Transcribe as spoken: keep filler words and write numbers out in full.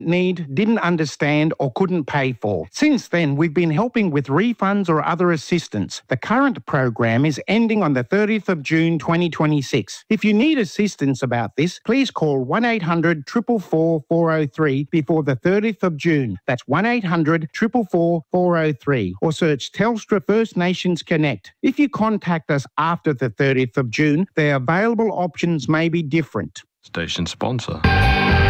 need, didn't understand or couldn't pay for. Since then, we've been helping with refunds or other assistance. The current program is ending on the thirtieth of June twenty twenty-six. If you need assistance about this, please call one eight hundred, four four four, four oh three before the thirtieth of June. That's one eight hundred, four four four, four oh three, or search Telstra First Nations Connect. If you contact us after the thirtieth of June, the available options may be different. Station sponsor.